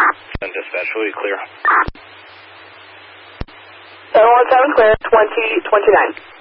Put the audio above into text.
And dispatch, will you clear? 717 clear, 2029.